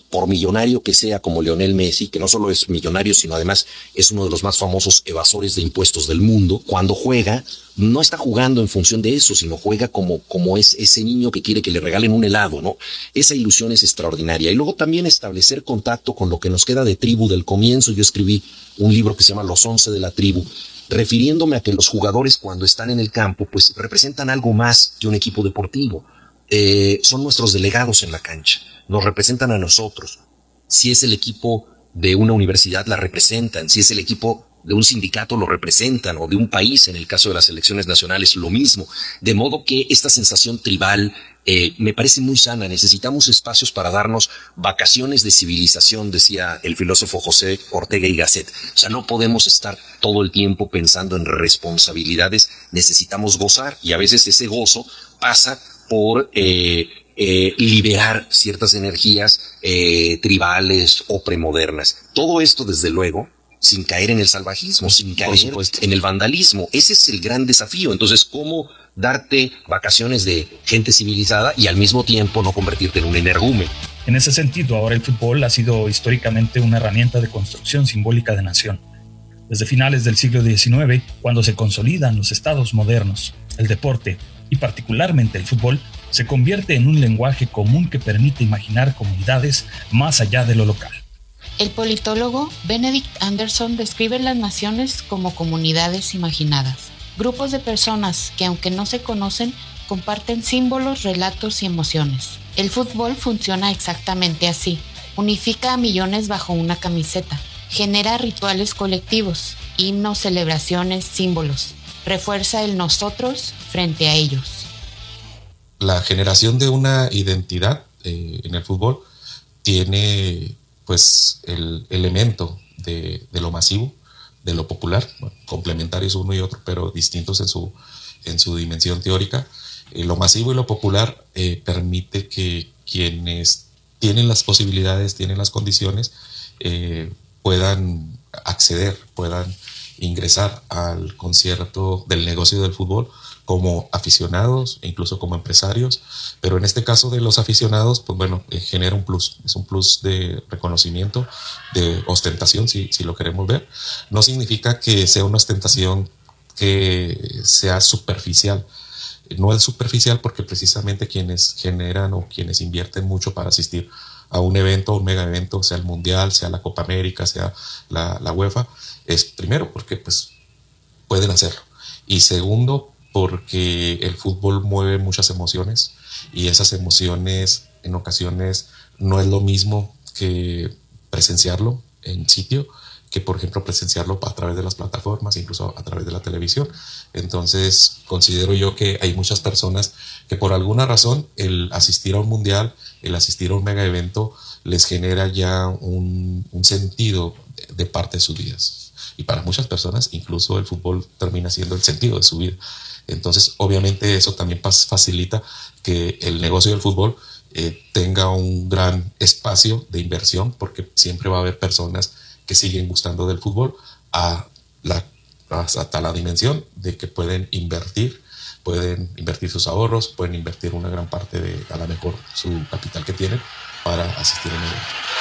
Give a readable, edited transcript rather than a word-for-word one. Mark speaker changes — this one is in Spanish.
Speaker 1: por millonario que sea como Lionel Messi, que no solo es millonario, sino además es uno de los más famosos evasores de impuestos del mundo, cuando juega, no está jugando en función de eso, sino juega como es ese niño que quiere que le regalen un helado, ¿no? Esa ilusión es extraordinaria. Y luego también establecer contacto con lo que nos queda de tribu del comienzo. Yo escribí un libro que se llama Los 11 de la tribu, refiriéndome a que los jugadores cuando están en el campo, pues representan algo más que un equipo deportivo. Son nuestros delegados en la cancha, nos representan a nosotros. Si es el equipo de una universidad, la representan. Si es el equipo de un sindicato, lo representan, o de un país, en el caso de las selecciones nacionales, lo mismo. De modo que esta sensación tribal me parece muy sana. Necesitamos espacios para darnos vacaciones de civilización, decía el filósofo José Ortega y Gasset. O sea, no podemos estar todo el tiempo pensando en responsabilidades. Necesitamos gozar, y a veces ese gozo pasa por liberar ciertas energías tribales o premodernas. Todo esto, desde luego, sin caer en el salvajismo, sin caer en el vandalismo. Ese es el gran desafío. Entonces, ¿cómo darte vacaciones de gente civilizada y al mismo tiempo no convertirte en un energúmeno?
Speaker 2: En ese sentido, ahora el fútbol ha sido históricamente una herramienta de construcción simbólica de nación. Desde finales del siglo XIX, cuando se consolidan los estados modernos, el deporte, y particularmente el fútbol, se convierte en un lenguaje común que permite imaginar comunidades más allá de lo local.
Speaker 3: El politólogo Benedict Anderson describe las naciones como comunidades imaginadas, grupos de personas que, aunque no se conocen, comparten símbolos, relatos y emociones. El fútbol funciona exactamente así. Unifica a millones bajo una camiseta, genera rituales colectivos, himnos, celebraciones, símbolos. Refuerza el nosotros frente a ellos.
Speaker 4: La generación de una identidad en el fútbol tiene pues el elemento de lo masivo, de lo popular, bueno, complementarios uno y otro, pero distintos en su dimensión teórica. Lo masivo y lo popular permite que quienes tienen las posibilidades, tienen las condiciones, puedan acceder, puedan ingresar al concierto del negocio del fútbol como aficionados e incluso como empresarios, pero en este caso de los aficionados, pues bueno, genera un plus, es un plus de reconocimiento, de ostentación, si lo queremos ver. No significa que sea una ostentación que sea superficial. No es superficial porque precisamente quienes generan o quienes invierten mucho para asistir a un evento, un mega evento, sea el Mundial, sea la Copa América, sea la UEFA, es primero porque pues pueden hacerlo, y segundo porque el fútbol mueve muchas emociones, y esas emociones en ocasiones no es lo mismo que presenciarlo en sitio que, por ejemplo, presenciarlo a través de las plataformas, incluso a través de la televisión. Entonces considero yo que hay muchas personas que por alguna razón el asistir a un mundial, el asistir a un mega evento les genera ya un sentido de parte de sus vidas, y para muchas personas incluso el fútbol termina siendo el sentido de su vida. Entonces obviamente eso también facilita que el negocio del fútbol tenga un gran espacio de inversión, porque siempre va a haber personas que siguen gustando del fútbol hasta la dimensión de que pueden invertir sus ahorros, pueden invertir una gran parte de, a lo mejor, su capital que tienen para asistir a un evento.